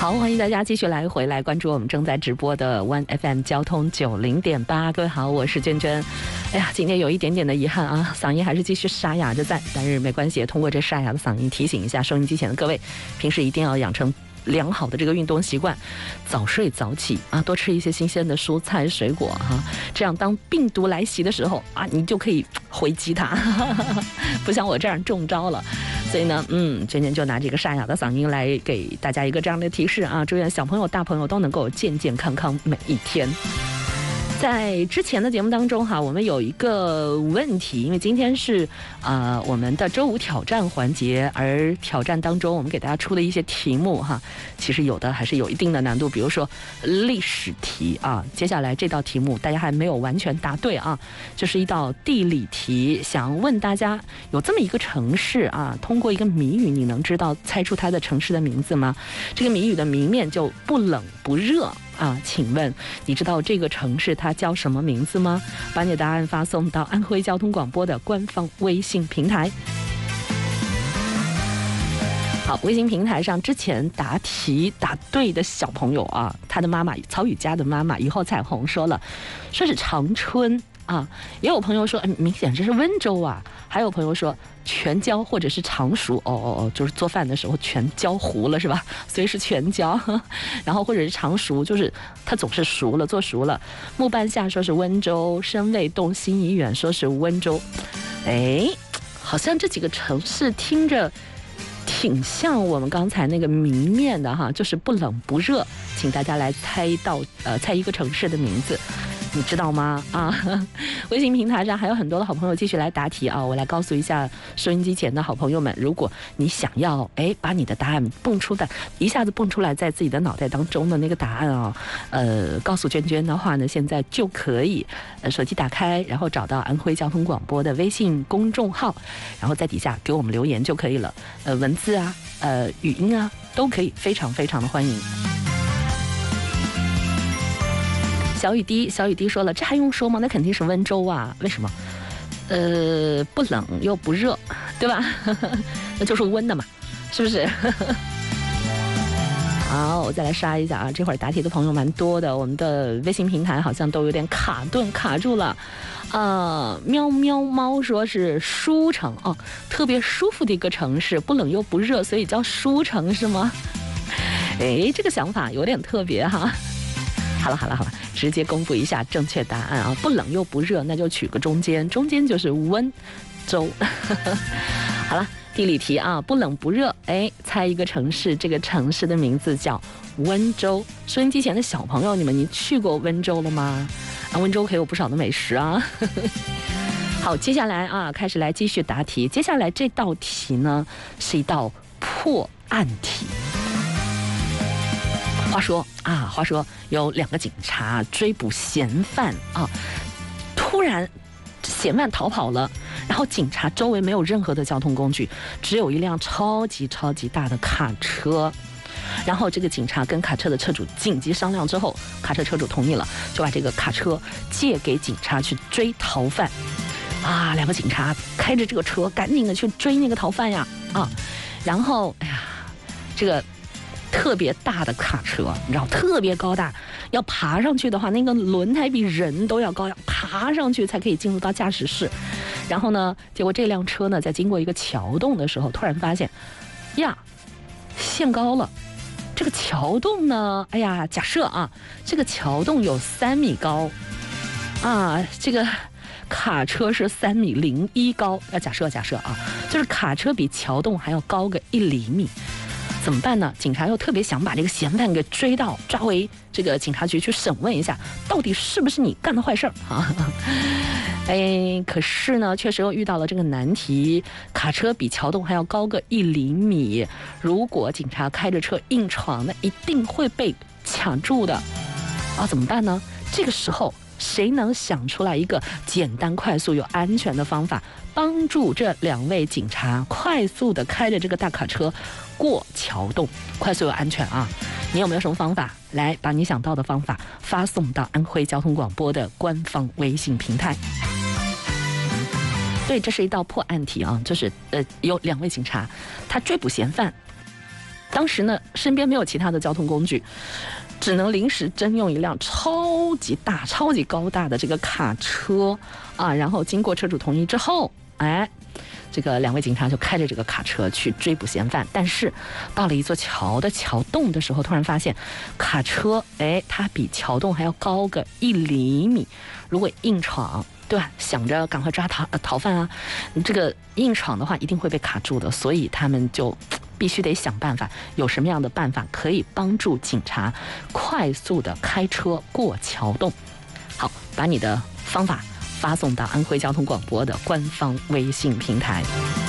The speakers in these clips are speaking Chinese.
好，欢迎大家继续回来关注我们正在直播的 One FM 交通90.8。各位好，我是娟娟。哎呀，今天有一点点的遗憾啊，嗓音还是继续沙哑着在，但是没关系，通过这沙哑的嗓音提醒一下收音机前的各位，平时一定要养成良好的这个运动习惯，早睡早起啊，多吃一些新鲜的蔬菜水果哈，这样当病毒来袭的时候啊，你就可以回击它，不像我这样中招了。所以呢，娟娟就拿这个沙哑的嗓音来给大家一个这样的提示啊，祝愿小朋友大朋友都能够健健康康每一天。在之前的节目当中哈，我们有一个问题，因为今天是我们的周五挑战环节，而挑战当中我们给大家出的一些题目哈，其实有的还是有一定的难度，比如说历史题啊，接下来这道题目大家还没有完全答对啊，就是一道地理题，想问大家有这么一个城市啊，通过一个谜语，你能猜出它的城市的名字吗？这个谜语的谜面就不冷不热啊，请问你知道这个城市它叫什么名字吗？把你的答案发送到安徽交通广播的官方微信平台。好，微信平台上之前答题答对的小朋友啊，他的妈妈曹宇佳的妈妈雨后彩虹说是长春啊，也有朋友说明显这是温州啊，还有朋友说全椒或者是常熟，就是做饭的时候全椒糊了是吧？所以是全椒，然后或者是常熟，就是它总是熟了，做熟了。木半夏说是温州，申卫洞心怡远说是温州，好像这几个城市听着挺像我们刚才那个谜面的哈，就是不冷不热，请大家来猜一个城市的名字。你知道吗？微信平台上还有很多的好朋友继续来答题啊！我来告诉一下收音机前的好朋友们，如果你想要把你的答案一下子蹦出来，在自己的脑袋当中的那个答案啊，告诉娟娟的话呢，现在就可以手机打开，然后找到安徽交通广播的微信公众号，然后在底下给我们留言就可以了。文字啊，语音啊，都可以，非常非常的欢迎。小雨滴说了，这还用说吗？那肯定是温州啊，为什么？不冷又不热，对吧？那就是温的嘛，是不是？好，我再来刷一下啊，这会儿答题的朋友蛮多的，我们的微信平台好像都有点卡住了。喵喵猫说是舒城哦，特别舒服的一个城市，不冷又不热，所以叫舒城是吗？这个想法有点特别哈。好了，直接公布一下正确答案啊！不冷又不热，那就取个中间就是温州。好了，地理题啊，不冷不热，猜一个城市，这个城市的名字叫温州。收音机前的小朋友，你去过温州了吗？温州可有不少的美食啊。好，接下来啊，开始来继续答题。接下来这道题呢，是一道破案题。话说有2个警察追捕嫌犯啊，突然嫌犯逃跑了，然后警察周围没有任何的交通工具，只有一辆超级大的卡车。然后这个警察跟卡车的车主紧急商量之后，卡车车主同意了，就把这个卡车借给警察去追逃犯。2个警察开着这个车赶紧的去追那个逃犯呀然后这个特别大的卡车，你知道特别高大，要爬上去的话，那个轮胎比人都要高，要爬上去才可以进入到驾驶室。然后呢，结果这辆车呢，在经过一个桥洞的时候，突然发现，限高了。这个桥洞呢，假设这个桥洞有3米高，这个卡车是3.01米高，假设就是卡车比桥洞还要高个1厘米。怎么办呢？警察又特别想把这个嫌犯给抓回这个警察局去审问一下，到底是不是你干的坏事啊？可是呢，确实又遇到了这个难题，卡车比桥洞还要高个1厘米，如果警察开着车硬闯，那一定会被卡住的怎么办呢？这个时候谁能想出来一个简单快速又安全的方法，帮助这2位警察快速的开着这个大卡车过桥洞，快速又安全啊？你有没有什么方法？来，把你想到的方法发送到安徽交通广播的官方微信平台。对，这是一道破案题啊，就是有2位警察，他追捕嫌犯， 当时呢，身边没有其他的交通工具，只能临时征用一辆超级大、超级高大的这个卡车啊。然后经过车主同意之后，这个2位警察就开着这个卡车去追捕嫌犯。但是到了一座桥的桥洞的时候，突然发现卡车它比桥洞还要高个1厘米。如果硬闯，对吧？想着赶快抓逃犯啊，你这个硬闯的话一定会被卡住的，所以他们就必须得想办法，有什么样的办法可以帮助警察快速的开车过桥洞？好，把你的方法发送到安徽交通广播的官方微信平台。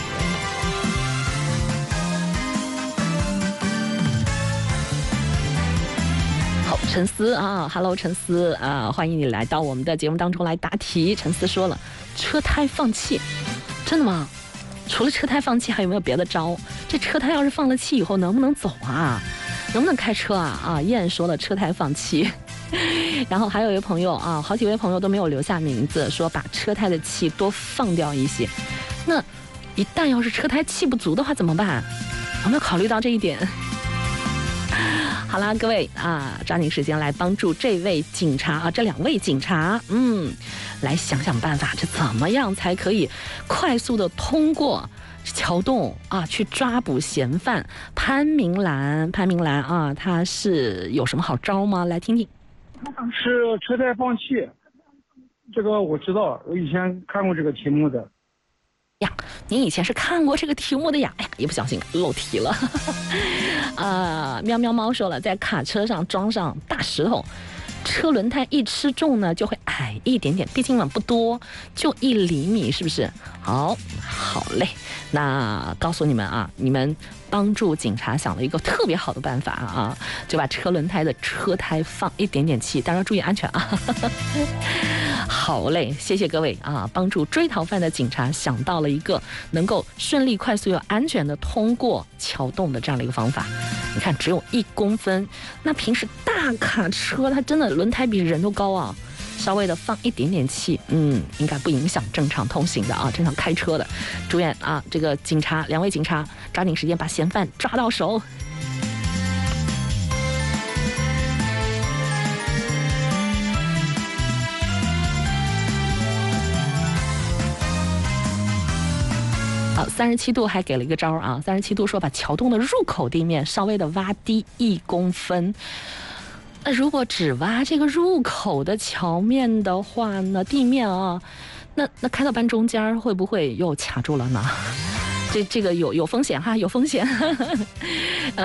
陈思啊 ，Hello， 陈思啊，欢迎你来到我们的节目当中来答题。陈思说了，车胎放气，真的吗？除了车胎放气，还有没有别的招？这车胎要是放了气以后，能不能走啊？能不能开车啊？燕说了，车胎放气。然后还有一位朋友啊，好几位朋友都没有留下名字，说把车胎的气多放掉一些。那一旦要是车胎气不足的话怎么办？有没有考虑到这一点？好啦，各位啊，抓紧时间来帮助这位警察啊，这2位警察，来想想办法，这怎么样才可以快速的通过桥洞啊，去抓捕嫌犯潘明兰啊，他是有什么好招吗？来听听。 是车胎放气，这个我知道，我以前看过这个题目的。 呀，您以前是看过这个题目的呀？哎呀，一不小心漏题了。喵喵猫说了，在卡车上装上大石头，车轮胎一吃重呢，就会矮一点点，毕竟嘛不多，就1厘米，是不是？好嘞，那告诉你们啊，你们帮助警察想了一个特别好的办法啊，就把车轮胎的车胎放一点点气，当然注意安全啊。好嘞，谢谢各位啊！帮助追逃犯的警察想到了一个能够顺利、快速又安全的通过桥洞的这样的一个方法。你看，只有1公分，那平时大卡车它真的轮胎比人都高啊，稍微的放一点点气，应该不影响正常通行的啊，正常开车的。祝愿啊，这个警察2位警察抓紧时间把嫌犯抓到手。37度还给了一个招啊，37度说把桥洞的入口地面稍微的挖低1公分。那如果只挖这个入口的桥面的话呢，地面啊，那开到半中间会不会又卡住了呢？这个有风险哈，有风险。